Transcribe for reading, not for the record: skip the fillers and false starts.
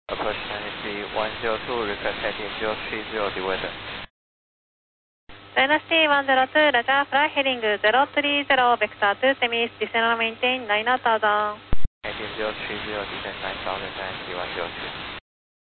Approach Dynasty 102, request heading 030, the weather. Dynasty 102, Roger, fly heading 030, vector 2 semis, descend and maintain 9000. Heading 030, descend 9000, Dynasty 102.